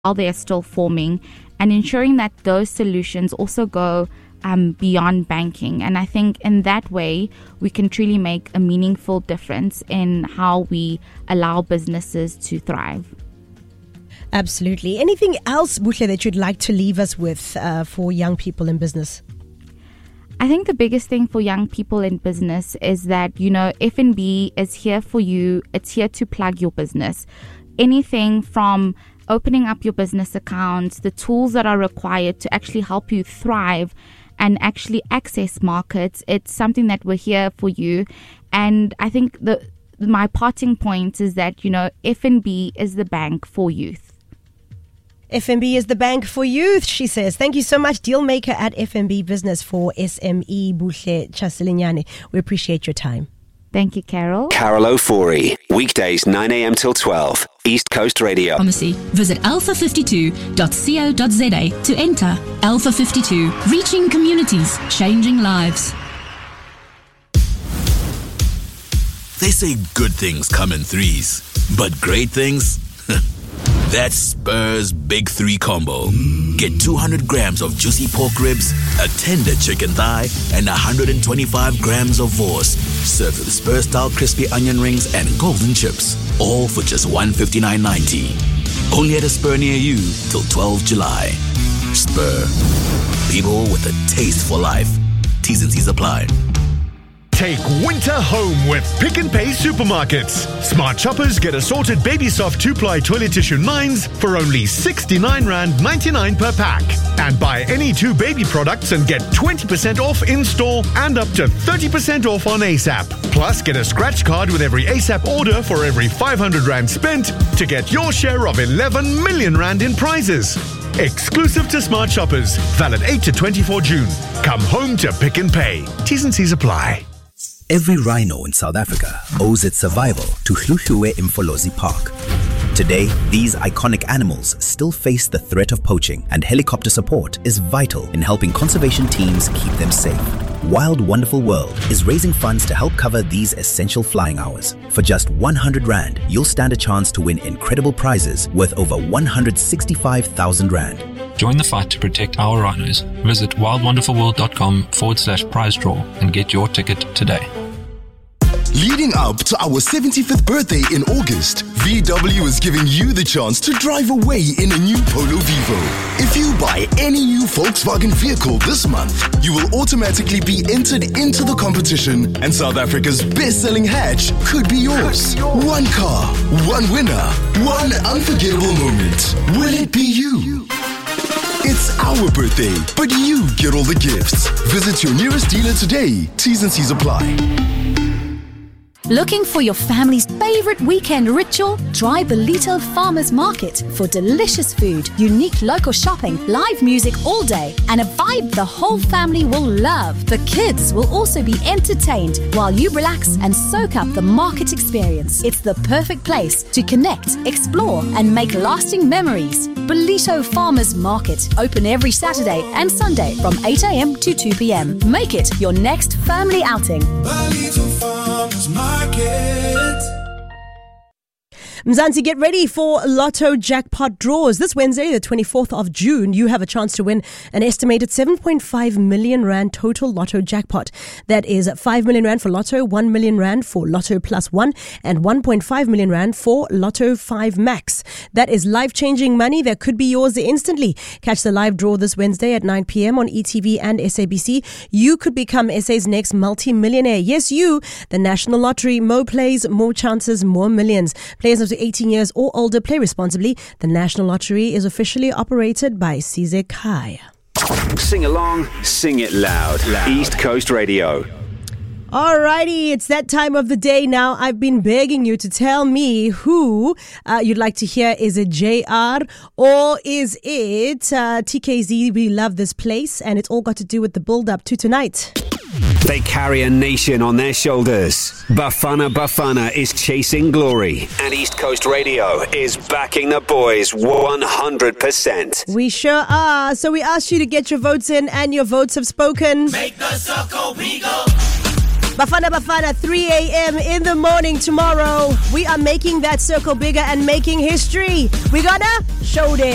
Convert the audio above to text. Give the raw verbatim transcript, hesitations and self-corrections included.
while they are still forming, and ensuring that those solutions also go um, beyond banking. And I think in that way, we can truly make a meaningful difference in how we allow businesses to thrive. Absolutely. Anything else, Buhle, that you'd like to leave us with uh, for young people in business? I think the biggest thing for young people in business is that, you know, F N B is here for you. It's here to plug your business. Anything from opening up your business accounts, the tools that are required to actually help you thrive and actually access markets. It's something that we're here for you. And I think the my parting point is that, you know, F N B is the bank for youth. F N B is the bank for youth, she says. Thank you so much, Dealmaker at F N B Business for S M E, Buhle Chasilinyane. We appreciate your time. Thank you, Carol. Carol Ofori, weekdays nine a.m. till twelve, East Coast Radio. Pharmacy. Visit alpha fifty-two dot co dot za to enter. Alpha fifty-two, reaching communities, changing lives. They say good things come in threes, but great things? That's Spur's Big Three Combo. Get two hundred grams of juicy pork ribs, a tender chicken thigh, and one hundred twenty-five grams of vorst. Served with Spur-style crispy onion rings and golden chips. All for just one hundred fifty-nine ninety. Only at a Spur near you till twelfth of July. Spur. People with a taste for life. T's and C's apply. Take winter home with Pick n Pay supermarkets. Smart shoppers get assorted Baby Soft two-ply toilet tissue nines for only sixty-nine rand ninety-nine per pack. And buy any two baby products and get twenty percent off in-store and up to thirty percent off on ASAP. Plus, get a scratch card with every ASAP order for every five hundred rand spent to get your share of eleven million rand in prizes. Exclusive to smart shoppers. Valid eight to twenty-four June. Come home to Pick n Pay. T's and C's apply. Every rhino in South Africa owes its survival to Hluhluwe Mfolozi Park. Today, these iconic animals still face the threat of poaching, and helicopter support is vital in helping conservation teams keep them safe. Wild Wonderful World is raising funds to help cover these essential flying hours. For just one hundred rand, you'll stand a chance to win incredible prizes worth over one hundred sixty-five thousand rand. Join the fight to protect our rhinos. Visit wildwonderfulworld.com forward slash prize draw and get your ticket today. Leading up to our seventy-fifth birthday in August, V W is giving you the chance to drive away in a new Polo Vivo. If you buy any new Volkswagen vehicle this month, you will automatically be entered into the competition, and South Africa's best-selling hatch could be yours. One car, one winner, one unforgettable moment. Will it be you? It's our birthday, but you get all the gifts. Visit your nearest dealer today. T's and C's apply. Looking for your family's favorite weekend ritual? Try Belito Farmers Market for delicious food, unique local shopping, live music all day, and a vibe the whole family will love. The kids will also be entertained while you relax and soak up the market experience. It's the perfect place to connect, explore, and make lasting memories. Belito Farmers Market, open every Saturday and Sunday from eight a.m. to two p.m. Make it your next family outing. Belito Farmers Market. Mzansi, get ready for Lotto jackpot draws. This Wednesday, the twenty-fourth of June, you have a chance to win an estimated seven point five million rand total Lotto jackpot. That is five million rand for Lotto, one million rand for Lotto Plus One, and one point five million rand for Lotto five Max. That is life-changing money that could be yours instantly. Catch the live draw this Wednesday at nine p.m. on E T V and S A B C. You could become S A's next multi-millionaire. Yes, you. The National Lottery. More plays, more chances, more millions. Players of to eighteen years or older, play responsibly. The National Lottery is officially operated by Sizwe Khaya. Sing along, sing it loud. loud. East Coast Radio. Alrighty, it's that time of the day now. I've been begging you to tell me who uh, you'd like to hear. Is it J R or is it uh, T K Z? We love this place, and it's all got to do with the build-up to tonight. They carry a nation on their shoulders. Bafana Bafana is chasing glory, and East Coast Radio is backing the boys one hundred percent. We sure are. So we asked you to get your votes in, and your votes have spoken. Make the circle bigger. Bafana Bafana, three a.m. in the morning tomorrow. We are making that circle bigger and making history. We got a showdown.